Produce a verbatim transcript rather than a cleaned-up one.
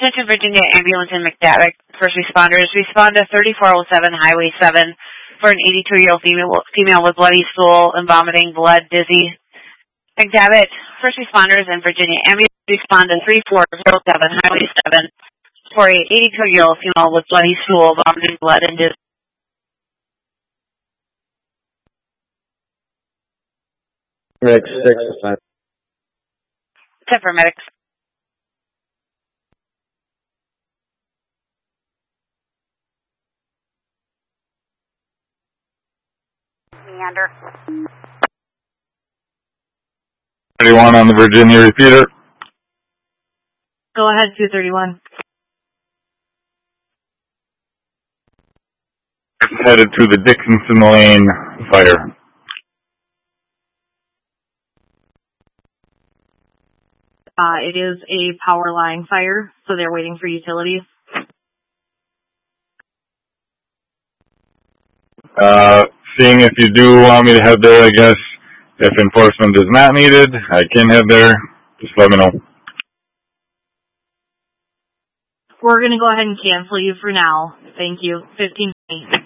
Attention Virginia Ambulance in McDavitt. First responders, respond to thirty-four oh seven Highway seven for an eighty-two-year-old female, female with bloody stool and vomiting, blood, dizzy. McDavitt. First responders and Virginia Ambulance respond to thirty-four oh seven Highway seven for an eighty-two-year-old female with bloody stool, vomiting, blood, and dizzy. Medics six to five. Ten for medics. Meander. thirty-one on the Virginia repeater. Go ahead, two thirty-one. Headed to the Dickinson Lane fire. Uh, it is a power line fire, so they're waiting for utilities. Uh, seeing if you do want me to head there, I guess. If enforcement is not needed, I can head there. Just let me know. We're going to go ahead and cancel you for now. Thank you. fifteen.